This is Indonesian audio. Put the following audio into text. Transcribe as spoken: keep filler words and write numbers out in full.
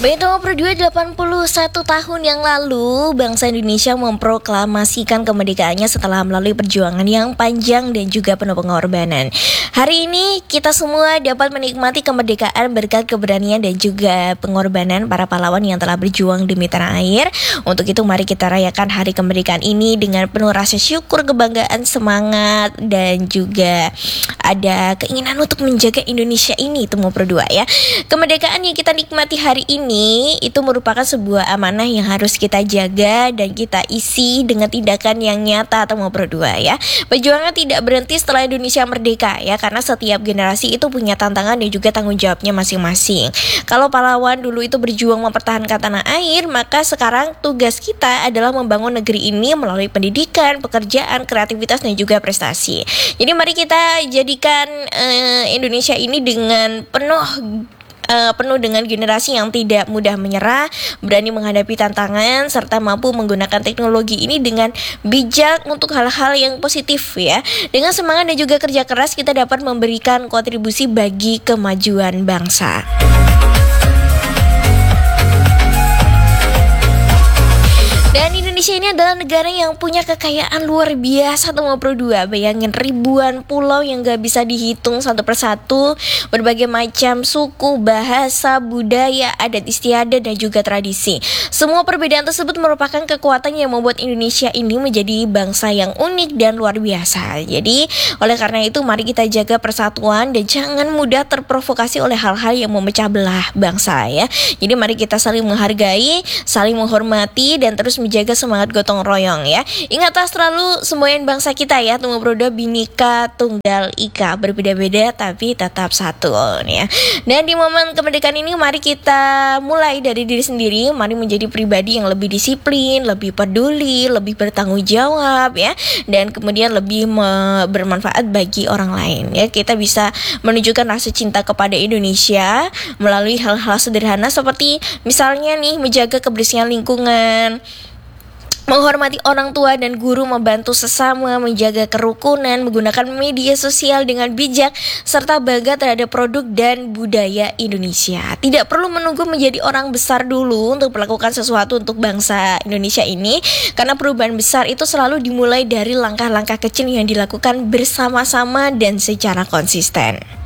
Beda berdua delapan puluh satu tahun yang lalu, bangsa Indonesia memproklamasikan kemerdekaannya setelah melalui perjuangan yang panjang dan juga penuh pengorbanan. Hari ini kita semua dapat menikmati kemerdekaan berkat keberanian dan juga pengorbanan para pahlawan yang telah berjuang demi tanah air. Untuk itu mari kita rayakan hari kemerdekaan ini dengan penuh rasa syukur, kebanggaan, semangat, dan juga ada keinginan untuk menjaga Indonesia ini. Itu mau berdua ya. Kemerdekaan yang kita nikmati hari ini Ini itu merupakan sebuah amanah yang harus kita jaga dan kita isi dengan tindakan yang nyata atau mau berdua ya. Perjuangan tidak berhenti setelah Indonesia merdeka ya, karena setiap generasi itu punya tantangan dan juga tanggung jawabnya masing-masing. Kalau pahlawan dulu itu berjuang mempertahankan tanah air, maka sekarang tugas kita adalah membangun negeri ini melalui pendidikan, pekerjaan, kreativitas dan juga prestasi. Jadi mari kita jadikan uh, Indonesia ini dengan penuh Uh, penuh dengan generasi yang tidak mudah menyerah, berani menghadapi tantangan, serta mampu menggunakan teknologi ini dengan bijak untuk hal-hal yang positif ya. Dengan semangat dan juga kerja keras kita dapat memberikan kontribusi bagi kemajuan bangsa. Dan Indonesia ini adalah negara yang punya kekayaan luar biasa tuh mau dua. Bayangin ribuan pulau yang gak bisa dihitung satu persatu, berbagai macam suku, bahasa, budaya, adat istiadat dan juga tradisi. Semua perbedaan tersebut merupakan kekuatan yang membuat Indonesia ini menjadi bangsa yang unik dan luar biasa. Jadi oleh karena itu mari kita jaga persatuan dan jangan mudah terprovokasi oleh hal-hal yang memecah belah bangsa ya. Jadi mari kita saling menghargai, saling menghormati dan terus menjaga semangat gotong royong ya. Ingatlah selalu semboyan bangsa kita ya, Tunggu Proda Bhinneka Tunggal Ika, berbeda-beda tapi tetap satu ya. Dan di momen kemerdekaan ini mari kita mulai dari diri sendiri, mari menjadi pribadi yang lebih disiplin, lebih peduli, lebih bertanggung jawab ya, dan kemudian lebih me- bermanfaat bagi orang lain ya. Kita bisa menunjukkan rasa cinta kepada Indonesia melalui hal-hal sederhana seperti misalnya nih menjaga kebersihan lingkungan, menghormati orang tua dan guru, membantu sesama, menjaga kerukunan, menggunakan media sosial dengan bijak, serta bangga terhadap produk dan budaya Indonesia. Tidak perlu menunggu menjadi orang besar dulu untuk melakukan sesuatu untuk bangsa Indonesia ini, karena perubahan besar itu selalu dimulai dari langkah-langkah kecil yang dilakukan bersama-sama dan secara konsisten.